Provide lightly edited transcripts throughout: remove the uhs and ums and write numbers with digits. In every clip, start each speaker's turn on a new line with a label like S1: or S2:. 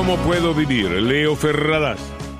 S1: ¿Cómo puedo vivir? Leo Ferradas.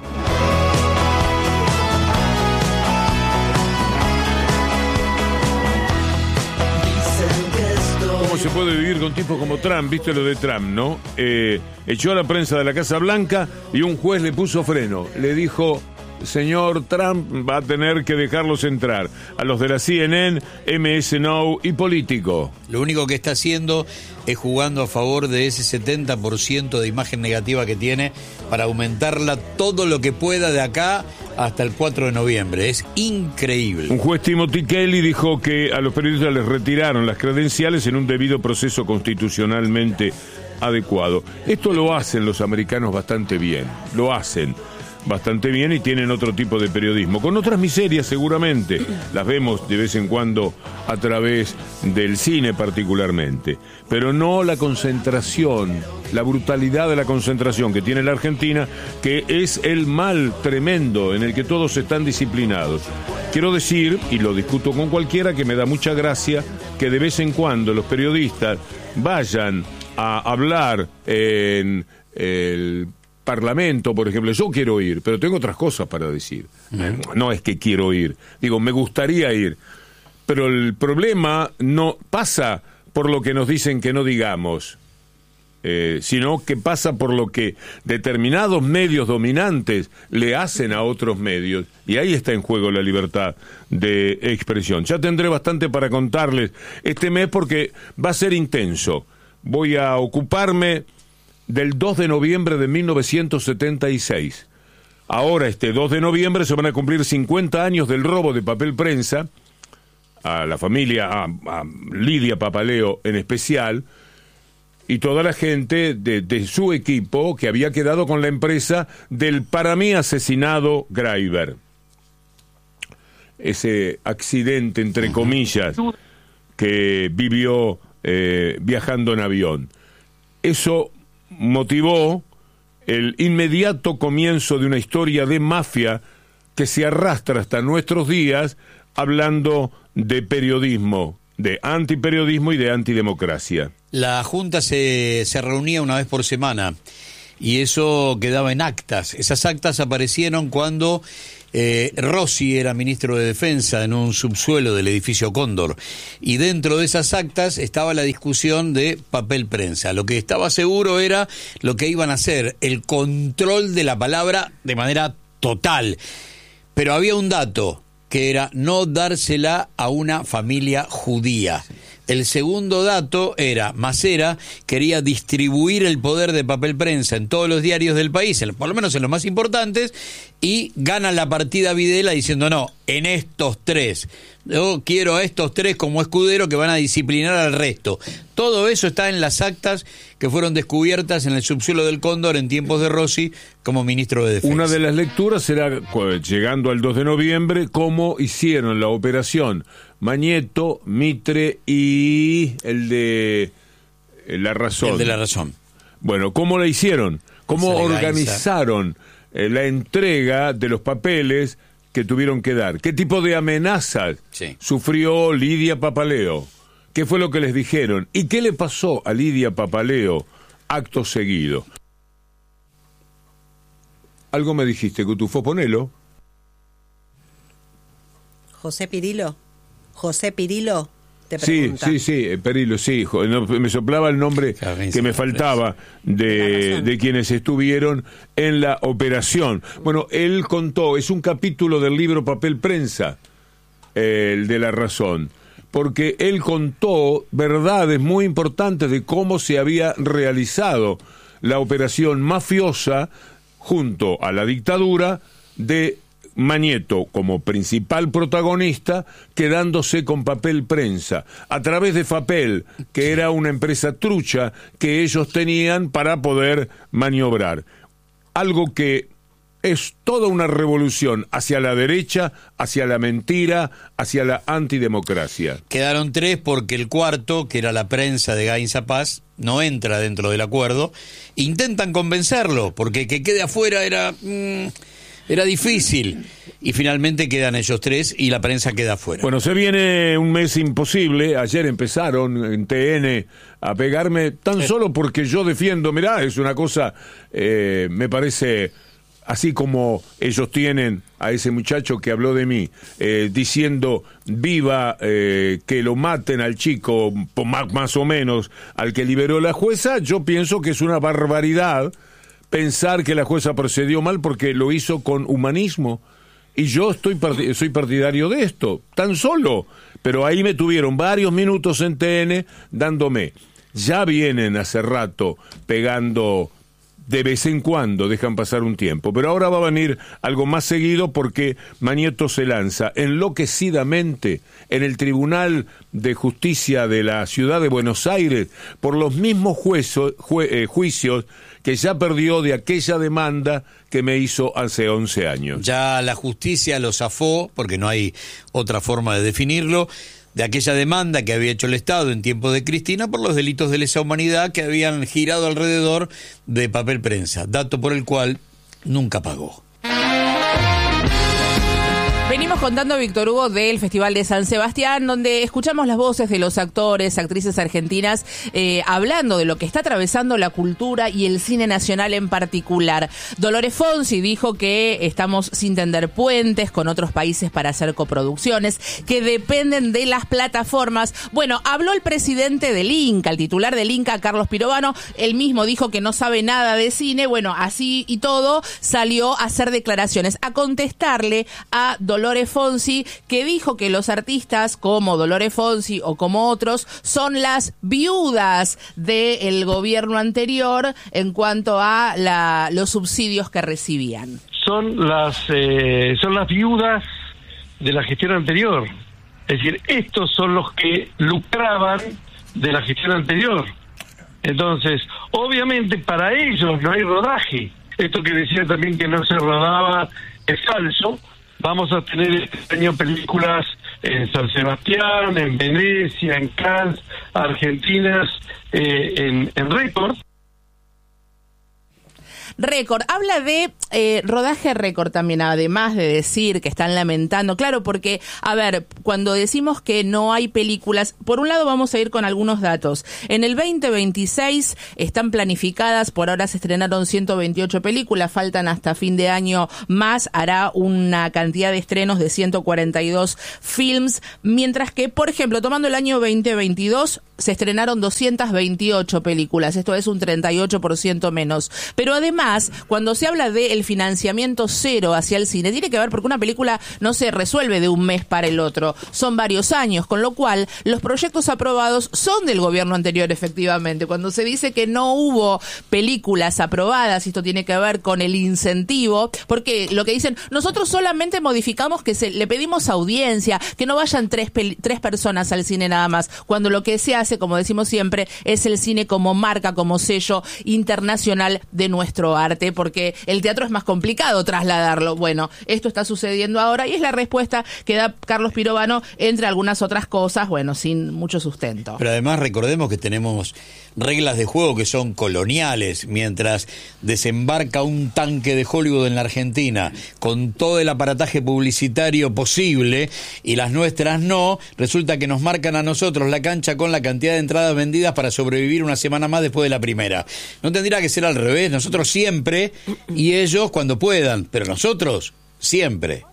S1: ¿Cómo se puede vivir con tipos como Trump? ¿Viste lo de Trump, no? Echó a la prensa de la Casa Blanca y un juez le puso freno. Le dijo: señor Trump, va a tener que dejarlos entrar. A los de la CNN, MS Now y Político.
S2: Lo único que está haciendo es jugando a favor de ese 70% de imagen negativa que tiene para aumentarla todo lo que pueda de acá hasta el 4 de noviembre. Es increíble.
S1: Un juez, Timothy Kelly, dijo que a los periodistas les retiraron las credenciales en un debido proceso constitucionalmente adecuado. Esto lo hacen los americanos bastante bien. Lo hacen bastante bien y tienen otro tipo de periodismo, con otras miserias seguramente, las vemos de vez en cuando a través del cine particularmente, pero no la concentración, la brutalidad de la concentración que tiene la Argentina, que es el mal tremendo en el que todos están disciplinados. Quiero decir, y lo discuto con cualquiera, que me da mucha gracia que de vez en cuando los periodistas vayan a hablar en el Parlamento, por ejemplo. Yo quiero ir, pero tengo otras cosas para decir. No es que quiero ir, digo, me gustaría ir, pero el problema no pasa por lo que nos dicen que no digamos, sino que pasa por lo que determinados medios dominantes le hacen a otros medios, y ahí está en juego la libertad de expresión. Ya tendré bastante para contarles este mes porque va a ser intenso. Voy a ocuparme del 2 de noviembre de 1976. Ahora, este 2 de noviembre, se van a cumplir 50 años del robo de papel prensa a la familia, a Lidia Papaleo en especial, y toda la gente de su equipo que había quedado con la empresa del para mí asesinado Greiber. Ese accidente, entre comillas, que vivió viajando en avión. Eso motivó el inmediato comienzo de una historia de mafia que se arrastra hasta nuestros días, hablando de periodismo, de antiperiodismo y de antidemocracia.
S2: La Junta se reunía una vez por semana y eso quedaba en actas. Esas actas aparecieron cuando Rossi era ministro de Defensa en un subsuelo del edificio Cóndor, y dentro de esas actas estaba la discusión de papel prensa. Lo que estaba seguro era lo que iban a hacer, el control de la palabra de manera total. Pero había un dato, que era no dársela a una familia judía. El segundo dato era, Macera quería distribuir el poder de papel prensa en todos los diarios del país, por lo menos en los más importantes, y gana la partida Videla diciendo: no, en estos tres, yo quiero a estos tres como escudero que van a disciplinar al resto. Todo eso está en las actas que fueron descubiertas en el subsuelo del Cóndor en tiempos de Rossi como ministro de Defensa.
S1: Una de las lecturas será, llegando al 2 de noviembre, cómo hicieron la operación Mañeto, Mitre y el de La Razón.
S2: El de La Razón.
S1: Bueno, ¿cómo la hicieron? ¿Cómo organizaron la entrega de los papeles que tuvieron que dar? ¿Qué tipo de amenazas sufrió Lidia Papaleo? ¿Qué fue lo que les dijeron? ¿Y qué le pasó a Lidia Papaleo acto seguido? Algo me dijiste, Cutufo, ponelo.
S3: José Pirilo, te pregunta.
S1: Sí, Perilo, sí. Me soplaba el nombre que me faltaba de quienes estuvieron en la operación. Bueno, él contó, es un capítulo del libro Papel Prensa, el de La Razón, porque él contó verdades muy importantes de cómo se había realizado la operación mafiosa junto a la dictadura de Mañeto como principal protagonista, quedándose con Papel Prensa a través de Fapel, que era una empresa trucha que ellos tenían para poder maniobrar. Algo que es toda una revolución hacia la derecha, hacia la mentira, hacia la antidemocracia.
S2: Quedaron tres porque el cuarto, que era la prensa de Gainza Paz, no entra dentro del acuerdo. Intentan convencerlo, porque que quede afuera era... Era difícil. Y finalmente quedan ellos tres y la prensa queda fuera.
S1: Bueno, se viene un mes imposible. Ayer empezaron en TN a pegarme tan solo porque yo defiendo. Mirá, es una cosa, me parece, así como ellos tienen a ese muchacho que habló de mí, diciendo viva, que lo maten al chico, más o menos, al que liberó la jueza. Yo pienso que es una barbaridad pensar que la jueza procedió mal porque lo hizo con humanismo. Y yo soy partidario de esto, tan solo. Pero ahí me tuvieron varios minutos en TN dándome. Ya vienen hace rato pegando de vez en cuando, dejan pasar un tiempo. Pero ahora va a venir algo más seguido porque Mañeto se lanza enloquecidamente en el Tribunal de Justicia de la Ciudad de Buenos Aires por los mismos juicios que ya perdió de aquella demanda que me hizo hace 11 años.
S2: Ya la justicia lo zafó, porque no hay otra forma de definirlo, de aquella demanda que había hecho el Estado en tiempo de Cristina por los delitos de lesa humanidad que habían girado alrededor de Papel Prensa, dato por el cual nunca pagó.
S4: Venimos contando, Víctor Hugo, del Festival de San Sebastián, donde escuchamos las voces de los actores, actrices argentinas, hablando de lo que está atravesando la cultura y el cine nacional en particular. Dolores Fonsi dijo que estamos sin tender puentes con otros países para hacer coproducciones, que dependen de las plataformas. Bueno, habló el presidente del Inca, el titular del Inca, Carlos Pirovano. Él mismo dijo que no sabe nada de cine. Bueno, así y todo, salió a hacer declaraciones, a contestarle a Dolores Fonsi, que dijo que los artistas como Dolores Fonsi o como otros son las viudas del gobierno anterior en cuanto a los subsidios que recibían.
S5: Son las viudas de la gestión anterior. Es decir, estos son los que lucraban de la gestión anterior. Entonces, obviamente para ellos no hay rodaje. Esto que decía también que no se rodaba es falso. Vamos a tener este año películas en San Sebastián, en Venecia, en Cannes, argentinas, en récord.
S4: Récord, habla de rodaje récord también, además de decir que están lamentando, claro, porque, a ver, cuando decimos que no hay películas, por un lado vamos a ir con algunos datos. En el 2026 están planificadas, por ahora se estrenaron 128 películas, faltan hasta fin de año más, hará una cantidad de estrenos de 142 films, mientras que, por ejemplo, tomando el año 2022, se estrenaron 228 películas, esto es un 38% menos, pero además, cuando se habla del financiamiento cero hacia el cine, tiene que ver porque una película no se resuelve de un mes para el otro, son varios años, con lo cual los proyectos aprobados son del gobierno anterior, efectivamente. Cuando se dice que no hubo películas aprobadas, esto tiene que ver con el incentivo, porque lo que dicen, nosotros solamente modificamos que le pedimos audiencia, que no vayan tres personas al cine nada más, cuando lo que se hace, como decimos siempre, es el cine como marca, como sello internacional de nuestro arte, porque el teatro es más complicado trasladarlo. Bueno, esto está sucediendo ahora y es la respuesta que da Carlos Pirovano, entre algunas otras cosas, bueno, sin mucho sustento.
S2: Pero además recordemos que tenemos reglas de juego que son coloniales. Mientras desembarca un tanque de Hollywood en la Argentina con todo el aparataje publicitario posible y las nuestras no, resulta que nos marcan a nosotros la cancha con la cantidad de entradas vendidas para sobrevivir una semana más después de la primera. No tendría que ser al revés, nosotros siempre y ellos cuando puedan, pero nosotros siempre.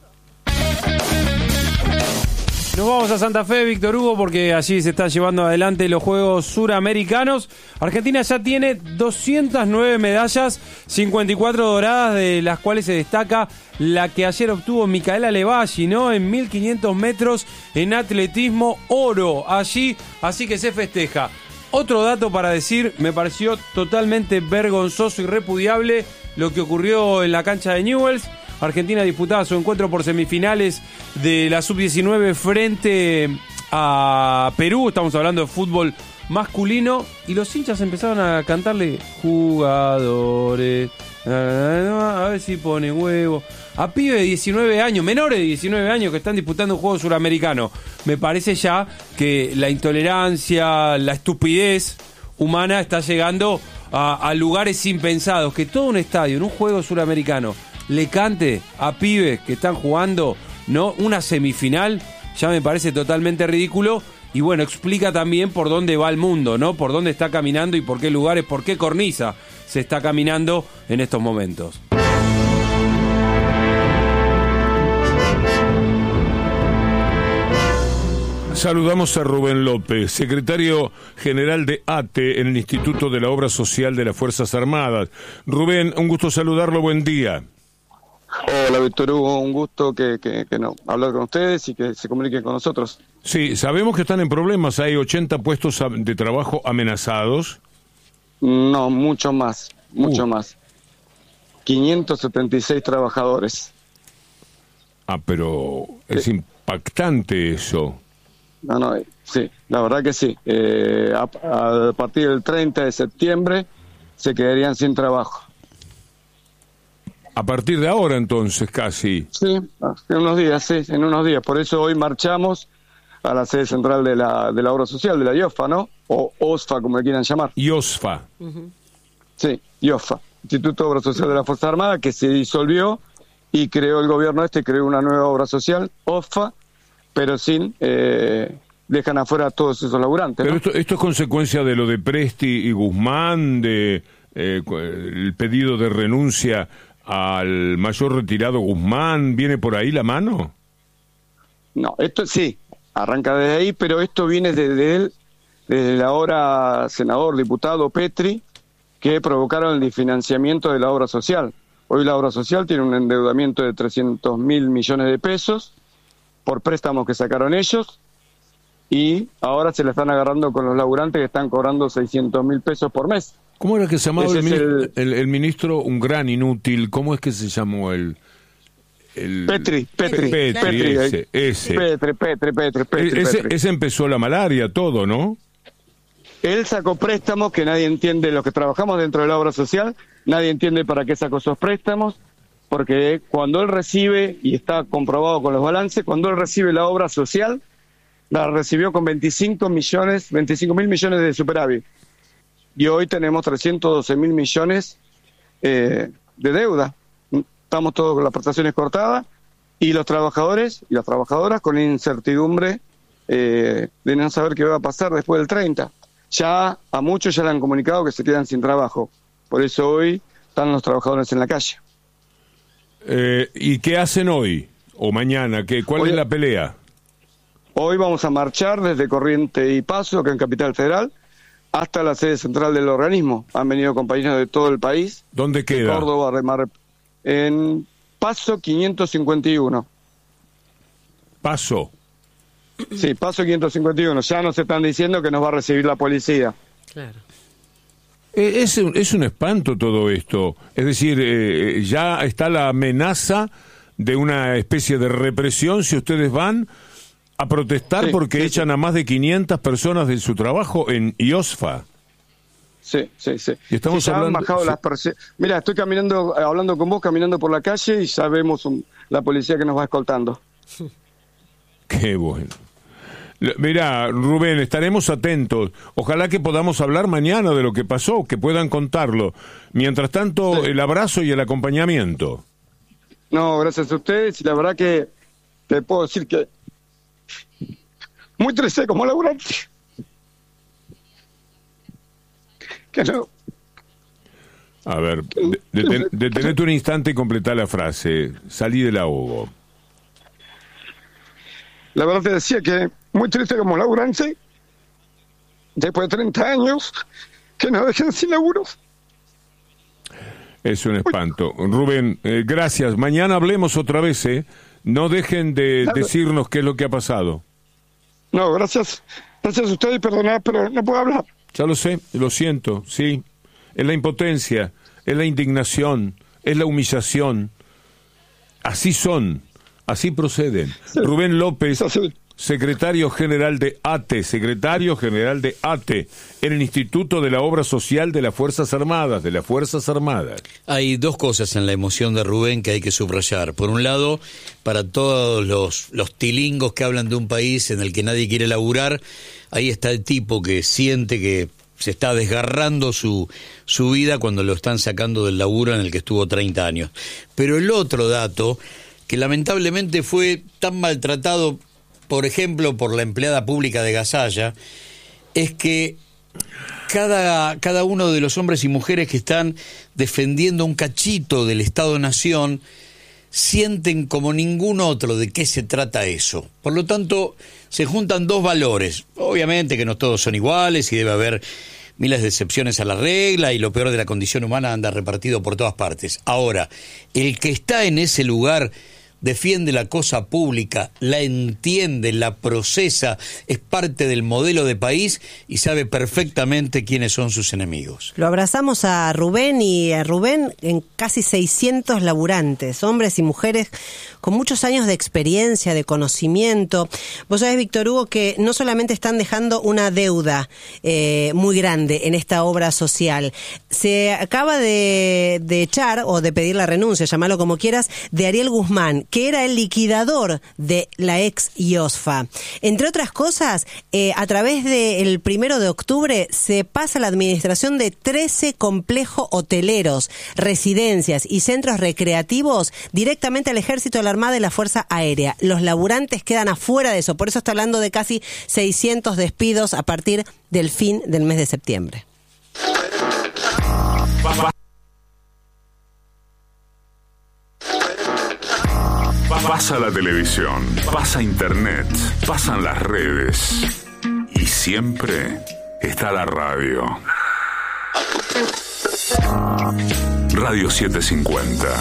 S6: Nos vamos a Santa Fe, Víctor Hugo, porque allí se están llevando adelante los Juegos Suramericanos. Argentina ya tiene 209 medallas, 54 doradas, de las cuales se destaca la que ayer obtuvo Micaela Levalli, ¿no? En 1500 metros en atletismo, oro allí, así que se festeja. Otro dato para decir, me pareció totalmente vergonzoso y repudiable lo que ocurrió en la cancha de Newell's. Argentina disputaba su encuentro por semifinales de la Sub-19 frente a Perú. Estamos hablando de fútbol masculino. Y los hinchas empezaron a cantarle jugadores. A ver si ponen huevo. A pibes de 19 años, menores de 19 años que están disputando un juego suramericano. Me parece ya que la intolerancia, la estupidez humana está llegando a lugares impensados. Que todo un estadio, en un juego suramericano, le cante a pibes que están jugando, ¿no?, una semifinal, ya me parece totalmente ridículo. Y bueno, explica también por dónde va el mundo, ¿no? Por dónde está caminando y por qué lugares, por qué cornisa se está caminando en estos momentos.
S1: Saludamos a Rubén López, secretario general de ATE en el Instituto de la Obra Social de las Fuerzas Armadas. Rubén, un gusto saludarlo, buen día.
S7: Hola, Víctor Hugo, un gusto que hablar con ustedes y que se comuniquen con nosotros.
S1: Sí, sabemos que están en problemas, hay 80 puestos de trabajo amenazados.
S7: No, mucho más. 576 trabajadores.
S1: Pero es impactante eso.
S7: No, sí, la verdad que sí. A partir del 30 de septiembre se quedarían sin trabajo.
S1: A partir de ahora, entonces, casi.
S7: Sí, en unos días. Por eso hoy marchamos a la sede central de la obra social, de la IOFA, ¿no? O OSFA, como le quieran llamar.
S1: IOSFA.
S7: Sí, IOFA, Instituto de Obra Social de la Fuerza Armada, que se disolvió y creó el gobierno creó una nueva obra social, OSFA, pero sin... dejan afuera a todos esos laburantes, ¿no?
S1: Pero esto es consecuencia de lo de Presti y Guzmán, de el pedido de renuncia al mayor retirado Guzmán, ¿viene por ahí la mano?
S7: No, esto sí, arranca desde ahí, pero esto viene desde el ahora senador, diputado Petri, que provocaron el desfinanciamiento de la obra social. Hoy la obra social tiene un endeudamiento de 300.000 millones de pesos por préstamos que sacaron ellos, y ahora se la están agarrando con los laburantes que están cobrando 600.000 pesos por mes.
S1: ¿Cómo era que se llamaba el ministro, un gran inútil? ¿Cómo es que se llamó el
S7: Petri.
S1: Ese empezó la malaria, todo, ¿no?
S7: Él sacó préstamos que nadie entiende, los que trabajamos dentro de la obra social, nadie entiende para qué sacó esos préstamos, porque cuando él recibe, y está comprobado con los balances, cuando él recibe la obra social, la recibió con 25.000 millones de superávit. Y hoy tenemos 312.000 millones de deuda. Estamos todos con las prestaciones cortadas, y los trabajadores y las trabajadoras con incertidumbre de no saber qué va a pasar después del 30. Ya a muchos ya le han comunicado que se quedan sin trabajo. Por eso hoy están los trabajadores en la calle.
S1: ¿Y qué hacen hoy o mañana? ¿Cuál es la pelea?
S7: Hoy vamos a marchar desde Corrientes y Paso, acá en Capital Federal, hasta la sede central del organismo. Han venido compañeros de todo el país.
S1: ¿Dónde queda?
S7: Córdoba, en Paso 551.
S1: ¿Paso?
S7: Sí, Paso 551. Ya nos están diciendo que nos va a recibir la policía.
S3: Claro.
S1: Es un espanto todo esto. Es decir, ya está la amenaza de una especie de represión si ustedes van a protestar porque echan a más de 500 personas de su trabajo en IOSFA.
S7: Sí.
S1: Y estamos
S7: ya
S1: hablando...
S7: han bajado las persecuciones. Mira, estoy hablando con vos, caminando por la calle, y ya vemos la policía que nos va escoltando.
S1: Qué bueno. Mirá, Rubén, estaremos atentos. Ojalá que podamos hablar mañana de lo que pasó, que puedan contarlo. Mientras tanto, el abrazo y el acompañamiento.
S7: No, gracias a ustedes, y la verdad que te puedo decir que muy triste como laburante. Que no.
S1: A ver, detenete un instante y completá la frase. Salí del ahogo.
S7: La verdad te decía que muy triste como laburante, después de 30 años, que nos dejen sin laburos.
S1: Es un espanto. Rubén, gracias. Mañana hablemos otra vez, ¿eh? No dejen de decirnos qué es lo que ha pasado.
S7: No, gracias. Gracias a ustedes, perdonad, pero no puedo hablar.
S1: Ya lo sé, lo siento, sí. Es la impotencia, es la indignación, es la humillación. Así son, así proceden. Sí. Rubén López, secretario general de ATE, en el Instituto de la Obra Social de las Fuerzas Armadas, Hay
S2: dos cosas en la emoción de Rubén que hay que subrayar. Por un lado, para todos los tilingos que hablan de un país en el que nadie quiere laburar, ahí está el tipo que siente que se está desgarrando su vida cuando lo están sacando del laburo en el que estuvo 30 años. Pero el otro dato, que lamentablemente fue tan maltratado, por ejemplo, por la empleada pública de Gasalla, es que cada uno de los hombres y mujeres que están defendiendo un cachito del Estado-Nación sienten como ningún otro de qué se trata eso. Por lo tanto, se juntan dos valores. Obviamente que no todos son iguales y debe haber miles de excepciones a la regla y lo peor de la condición humana anda repartido por todas partes. Ahora, el que está en ese lugar defiende la cosa pública, la entiende, la procesa, es parte del modelo de país y sabe perfectamente quiénes son sus enemigos.
S3: Lo abrazamos a Rubén y a Rubén en casi 600 laburantes, hombres y mujeres con muchos años de experiencia, de conocimiento. Vos sabés, Víctor Hugo, que no solamente están dejando una deuda muy grande en esta obra social. Se acaba de echar, o de pedir la renuncia, llamalo como quieras, de Ariel Guzmán, que era el liquidador de la ex IOSFA. Entre otras cosas, a través del 1 de octubre se pasa la administración de 13 complejos hoteleros, residencias y centros recreativos directamente al Ejército, de la Armada y la Fuerza Aérea. Los laburantes quedan afuera de eso, por eso está hablando de casi 600 despidos a partir del fin del mes de septiembre.
S8: Pasa la televisión, pasa internet, pasan las redes y siempre está la radio. Radio 750.